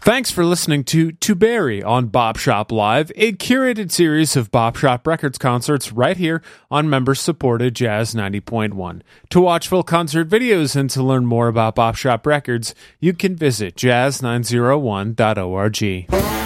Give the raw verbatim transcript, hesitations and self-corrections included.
Thanks for listening to To Barry on Bop Shop Live, a curated series of Bop Shop Records concerts right here on member-supported Jazz ninety point one. To watch full concert videos and to learn more about Bop Shop Records, you can visit jazz nine oh one dot org.